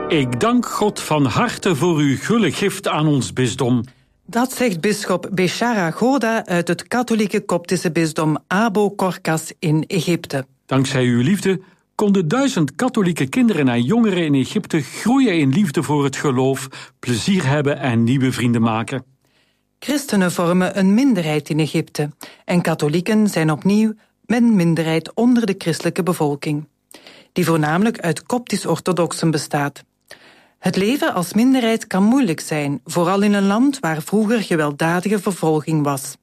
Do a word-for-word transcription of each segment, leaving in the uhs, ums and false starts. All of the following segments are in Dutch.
Ik dank God van harte voor uw gulle gift aan ons bisdom. Dat zegt bisschop Bechara Goda uit het katholieke koptische bisdom Abo Korkas in Egypte. Dankzij uw liefde konden duizend katholieke kinderen en jongeren in Egypte groeien in liefde voor het geloof, plezier hebben en nieuwe vrienden maken. Christenen vormen een minderheid in Egypte en katholieken zijn opnieuw een minderheid onder de christelijke bevolking, die voornamelijk uit koptisch-orthodoxen bestaat. Het leven als minderheid kan moeilijk zijn, vooral in een land waar vroeger gewelddadige vervolging was.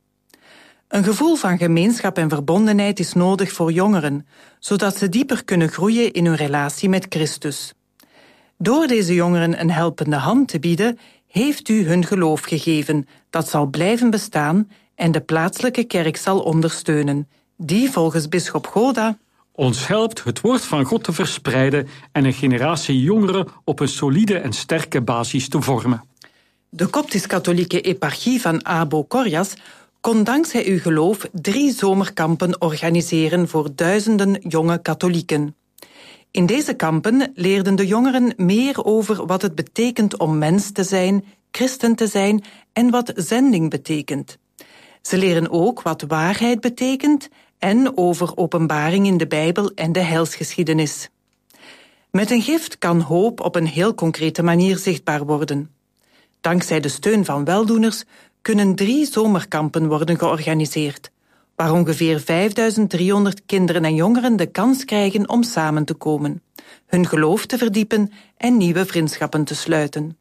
Een gevoel van gemeenschap en verbondenheid is nodig voor jongeren, zodat ze dieper kunnen groeien in hun relatie met Christus. Door deze jongeren een helpende hand te bieden, heeft u hun geloof gegeven, dat zal blijven bestaan en de plaatselijke kerk zal ondersteunen, die volgens bisschop Goda ons helpt het woord van God te verspreiden en een generatie jongeren op een solide en sterke basis te vormen. De koptisch-katholieke eparchie van Abo Korkas kon dankzij uw geloof drie zomerkampen organiseren voor duizenden jonge katholieken. In deze kampen leerden de jongeren meer over wat het betekent om mens te zijn, christen te zijn en wat zending betekent. Ze leren ook wat waarheid betekent en over openbaring in de Bijbel en de heilsgeschiedenis. Met een gift kan hoop op een heel concrete manier zichtbaar worden. Dankzij de steun van weldoeners kunnen drie zomerkampen worden georganiseerd, waar ongeveer vijfduizend driehonderd kinderen en jongeren de kans krijgen om samen te komen, hun geloof te verdiepen en nieuwe vriendschappen te sluiten.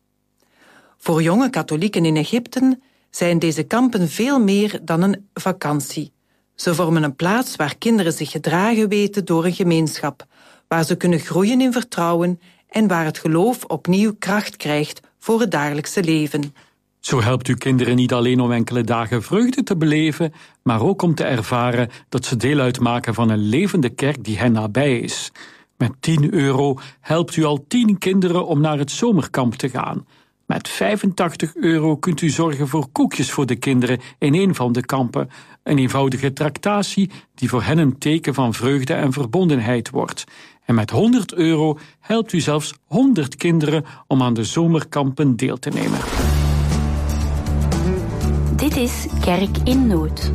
Voor jonge katholieken in Egypte zijn deze kampen veel meer dan een vakantie. Ze vormen een plaats waar kinderen zich gedragen weten door een gemeenschap, waar ze kunnen groeien in vertrouwen en waar het geloof opnieuw kracht krijgt voor het dagelijkse leven. Zo helpt u kinderen niet alleen om enkele dagen vreugde te beleven, maar ook om te ervaren dat ze deel uitmaken van een levende kerk die hen nabij is. Met tien euro helpt u al tien kinderen om naar het zomerkamp te gaan. Met vijfentachtig euro kunt u zorgen voor koekjes voor de kinderen in een van de kampen. Een eenvoudige tractatie die voor hen een teken van vreugde en verbondenheid wordt. En met honderd euro helpt u zelfs honderd kinderen om aan de zomerkampen deel te nemen. Dit is Kerk in Nood.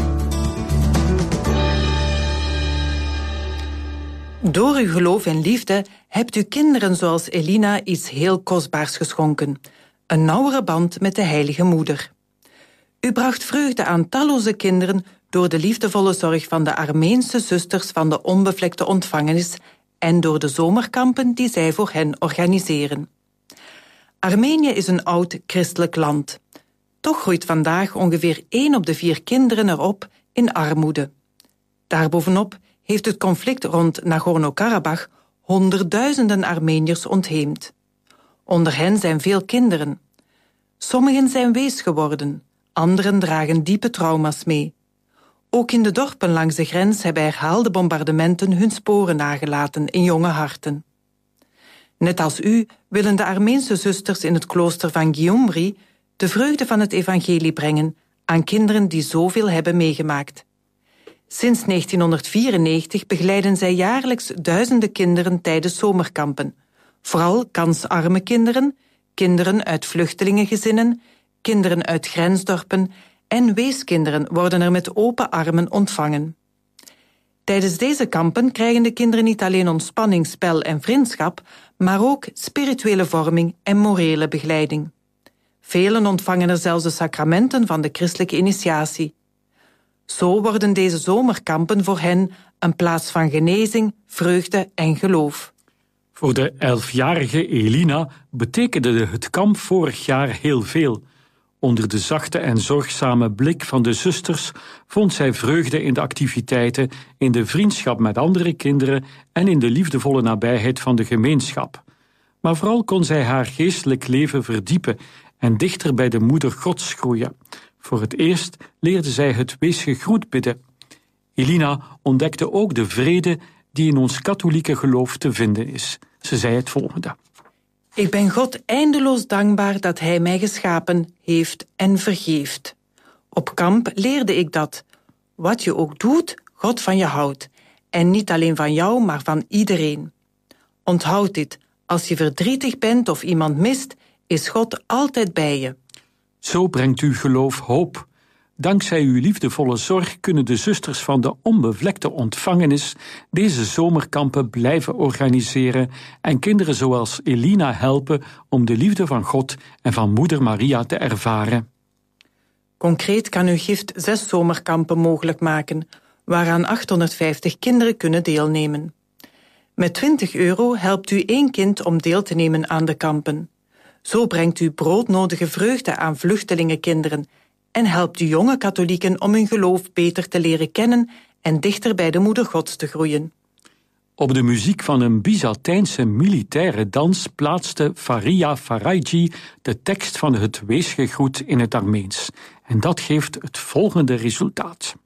Door uw geloof en liefde hebt u kinderen zoals Elina iets heel kostbaars geschonken. Een nauwere band met de Heilige Moeder. U bracht vreugde aan talloze kinderen door de liefdevolle zorg van de Armeense zusters van de onbevlekte ontvangenis en door de zomerkampen die zij voor hen organiseren. Armenië is een oud christelijk land. Toch groeit vandaag ongeveer één op de vier kinderen erop in armoede. Daarbovenop heeft het conflict rond Nagorno-Karabach honderdduizenden Armeniërs ontheemd. Onder hen zijn veel kinderen. Sommigen zijn wees geworden, anderen dragen diepe trauma's mee. Ook in de dorpen langs de grens hebben herhaalde bombardementen hun sporen nagelaten in jonge harten. Net als u willen de Armeense zusters in het klooster van Gyumri de vreugde van het evangelie brengen aan kinderen die zoveel hebben meegemaakt. Sinds negentienhonderdvierennegentig begeleiden zij jaarlijks duizenden kinderen tijdens zomerkampen. Vooral kansarme kinderen, kinderen uit vluchtelingengezinnen, kinderen uit grensdorpen en weeskinderen worden er met open armen ontvangen. Tijdens deze kampen krijgen de kinderen niet alleen ontspanning, spel en vriendschap, maar ook spirituele vorming en morele begeleiding. Velen ontvangen er zelfs de sacramenten van de christelijke initiatie. Zo worden deze zomerkampen voor hen een plaats van genezing, vreugde en geloof. Voor de elfjarige Elina betekende het kamp vorig jaar heel veel. Onder de zachte en zorgzame blik van de zusters vond zij vreugde in de activiteiten, in de vriendschap met andere kinderen en in de liefdevolle nabijheid van de gemeenschap. Maar vooral kon zij haar geestelijk leven verdiepen en dichter bij de moeder Gods groeien. Voor het eerst leerde zij het wees gegroet bidden. Elina ontdekte ook de vrede die in ons katholieke geloof te vinden is. Ze zei het volgende. Ik ben God eindeloos dankbaar dat Hij mij geschapen heeft en vergeeft. Op kamp leerde ik dat. Wat je ook doet, God van je houdt. En niet alleen van jou, maar van iedereen. Onthoud dit. Als je verdrietig bent of iemand mist, is God altijd bij je. Zo brengt uw geloof hoop. Dankzij uw liefdevolle zorg kunnen de zusters van de onbevlekte ontvangenis deze zomerkampen blijven organiseren en kinderen zoals Elina helpen om de liefde van God en van moeder Maria te ervaren. Concreet kan uw gift zes zomerkampen mogelijk maken, waaraan achthonderdvijftig kinderen kunnen deelnemen. Met twintig euro helpt u één kind om deel te nemen aan de kampen. Zo brengt u broodnodige vreugde aan vluchtelingenkinderen en helpt u jonge katholieken om hun geloof beter te leren kennen en dichter bij de moeder Gods te groeien. Op de muziek van een Byzantijnse militaire dans plaatste Faria Faraji de tekst van het weesgegroet in het Armeens. En dat geeft het volgende resultaat.